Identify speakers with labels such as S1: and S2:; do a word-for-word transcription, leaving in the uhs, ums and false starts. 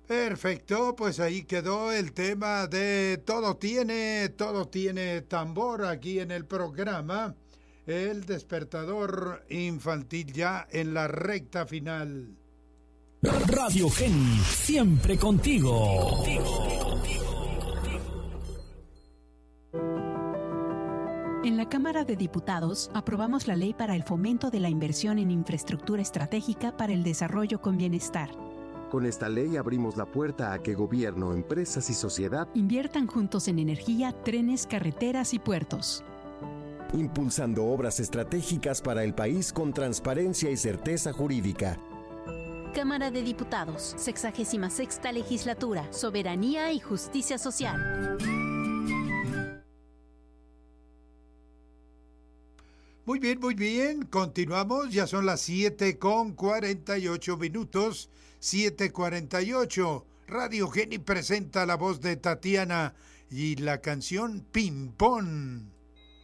S1: Perfecto, pues ahí quedó el tema de todo tiene, todo tiene tambor aquí en el programa. El despertador infantil ya en la recta final.
S2: Radio Geni, siempre contigo.
S3: En la Cámara de Diputados aprobamos la ley para el fomento de la inversión en infraestructura estratégica para el desarrollo con bienestar.
S4: Con esta ley abrimos la puerta a que gobierno, empresas y sociedad
S3: inviertan juntos en energía, trenes, carreteras y puertos,
S5: impulsando obras estratégicas para el país con transparencia y certeza jurídica.
S6: Cámara de Diputados, sexagésima sexta legislatura, soberanía y justicia social.
S1: Muy bien, muy bien, continuamos, ya son las siete con cuarenta y ocho minutos, siete cuarenta y ocho. Radio Geni presenta la voz de Tatiana y la canción Ping Pong.